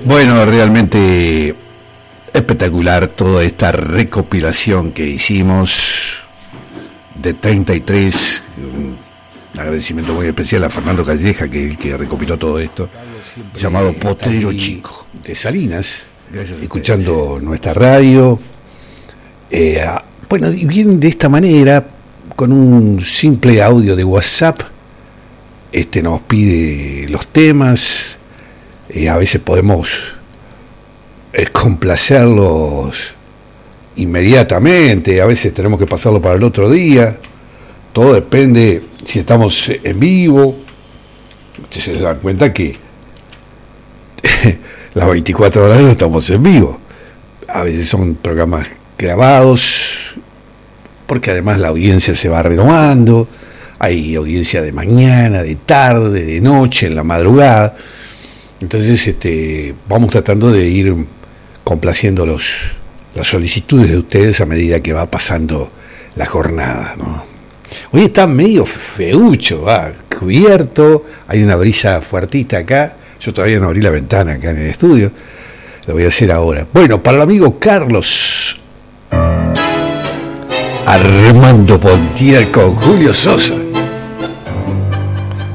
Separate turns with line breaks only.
Bueno, realmente espectacular toda esta recopilación que hicimos de 33. Un agradecimiento muy especial a Fernando Calleja, que es el que recopiló todo esto, llamado Potrero Chico, de Salinas. Gracias. Escuchando nuestra radio. Bueno, y bien de esta manera, con un simple audio de WhatsApp, nos pide los temas. A veces podemos complacerlos inmediatamente, a veces tenemos que pasarlo para el otro día. Todo depende si estamos en vivo. Usted se da cuenta que las 24 horas no estamos en vivo. A veces son programas grabados, porque además la audiencia se va renovando. Hay audiencia de mañana, de tarde, de noche, en la madrugada. Entonces vamos tratando de ir complaciendo las solicitudes de ustedes a medida que va pasando la jornada, ¿no? Hoy está medio feucho, cubierto, hay una brisa fuertita acá. Yo todavía no abrí la ventana acá en el estudio, lo voy a hacer ahora. Bueno, para el amigo Carlos Armando Pontier con Julio Sosa.